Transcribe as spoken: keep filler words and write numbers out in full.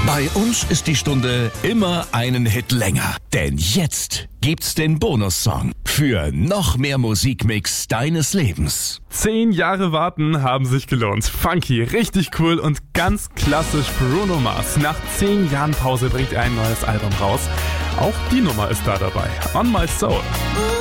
Bei uns ist die Stunde immer einen Hit länger. Denn jetzt gibt's den Bonussong für noch mehr Musikmix deines Lebens. Zehn Jahre warten haben sich gelohnt. Funky, richtig cool und ganz klassisch Bruno Mars. Nach zehn Jahren Pause bringt er ein neues Album raus. Auch die Nummer ist da dabei. On My Soul.